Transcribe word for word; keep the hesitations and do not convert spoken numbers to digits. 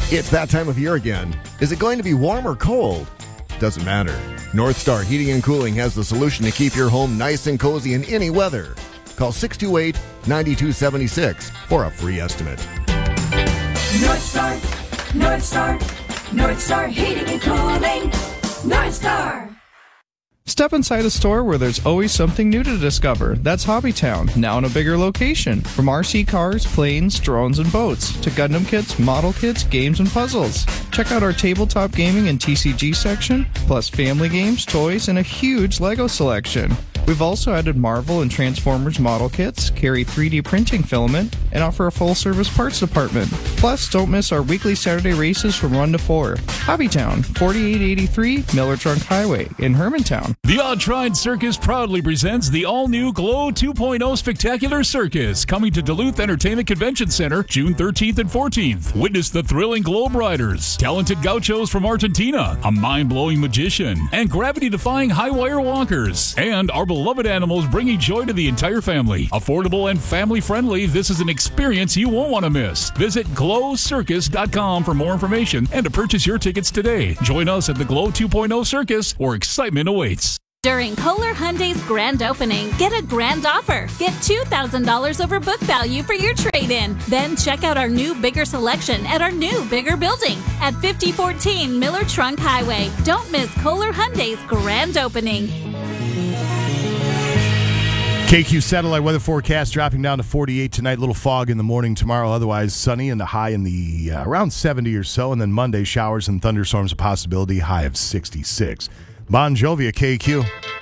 It's that time of year again. Is it going to be warm or cold? Doesn't matter. North Star Heating and Cooling has the solution to keep your home nice and cozy in any weather. Call six two eight, nine two seven six for a free estimate. North Star, North Star, North Star Heating and Cooling, North Star. Step inside a store where there's always something new to discover. That's Hobbytown, now in a bigger location. From R C cars, planes, drones, and boats, to Gundam kits, model kits, games, and puzzles. Check out our tabletop gaming and T C G section, plus family games, toys, and a huge LEGO selection. We've also added Marvel and Transformers model kits, carry three D printing filament, and offer a full-service parts department. Plus, don't miss our weekly Saturday races from one to four. Hobbytown, forty-eight eighty-three Miller Trunk Highway in Hermantown. The Odd Tried Circus proudly presents the all-new Glow two point oh Spectacular Circus, coming to Duluth Entertainment Convention Center June thirteenth and fourteenth. Witness the thrilling Globe Riders, talented gauchos from Argentina, a mind-blowing magician, and gravity-defying high-wire walkers, and our beloved animals bringing joy to the entire family. Affordable and family-friendly, this is an experience you won't want to miss. Visit glow circus dot com for more information and to purchase your tickets today. Join us at the Glow two point oh Circus, where excitement awaits. During Kohler Hyundai's grand opening, get a grand offer. Get two thousand dollars over book value for your trade-in. Then check out our new bigger selection at our new bigger building at fifty fourteen Miller Trunk Highway. Don't miss Kohler Hyundai's grand opening. K Q satellite weather forecast dropping down to forty-eight tonight. Little fog in the morning tomorrow. Otherwise sunny and the high in the uh, around seventy or so. And then Monday showers and thunderstorms a possibility. High of sixty-six. Bon Jovi at K Q.